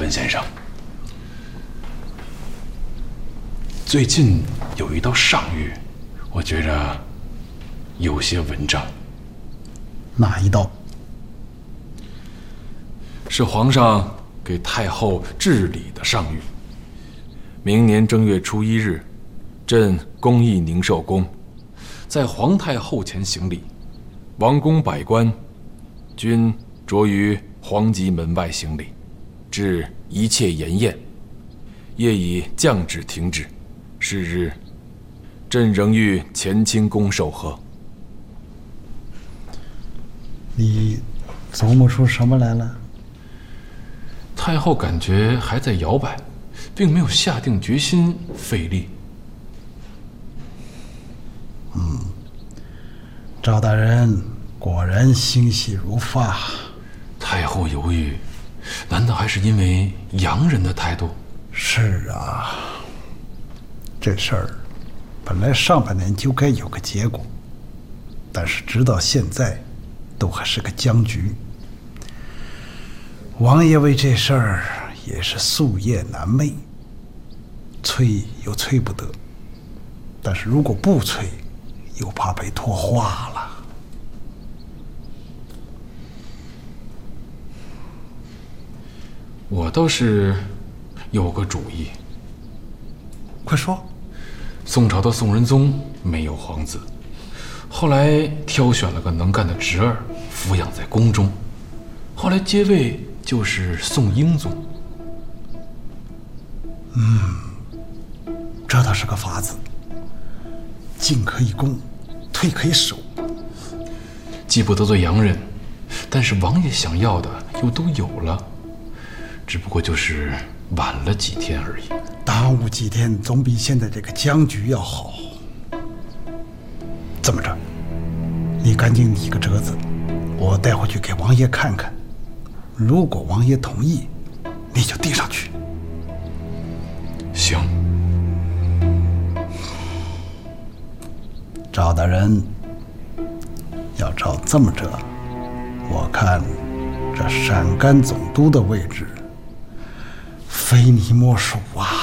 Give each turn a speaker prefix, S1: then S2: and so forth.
S1: 本先生，最近有一道上谕，我觉着有些文章。
S2: 哪一道？
S1: 是皇上给太后治理的上谕。明年正月初1日，朕恭诣宁寿宫，在皇太后前行礼，王公百官均着于皇极门外行礼，至一切筵宴，业已降旨停止。是日，朕仍欲乾清宫守和。
S2: 你琢磨出什么来了？
S1: 太后感觉还在摇摆，并没有下定决心废立。
S2: 赵大人果然心细如发。
S1: 太后犹豫，难道还是因为洋人的态度？
S2: 是啊，这事儿本来上半年就该有个结果，但是直到现在都还是个僵局。王爷为这事儿也是夙夜难寐，催又催不得，但是如果不催，又怕被拖话了。
S1: 我倒是有个主意。
S2: 快说。
S1: 宋朝的宋仁宗没有皇子，后来挑选了个能干的侄儿抚养在宫中，后来接位就是宋英宗。
S2: 这倒是个法子，进可以攻，退可以守，
S1: 既不得罪洋人，但是王爷想要的又都有了，只不过就是晚了几天而已。
S2: 耽误几天总比现在这个僵局要好。这么着，你赶紧拟个折子，我带回去给王爷看看。如果王爷同意，你就递上去。
S1: 行。
S2: 赵大人，要照这么着，我看这陕甘总督的位置非你莫属啊。